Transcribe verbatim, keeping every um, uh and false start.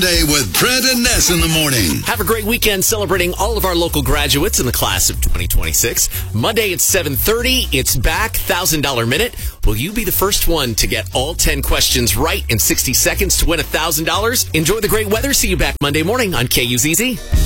Day with Trent and Ness in the morning. Have a great weekend celebrating all of our local graduates in the class of twenty twenty-six. Monday at seven thirty, it's back, one thousand dollars minute. Will you be the first one to get all ten questions right in sixty seconds to win one thousand dollars? Enjoy the great weather. See you back Monday morning on K U Z Z.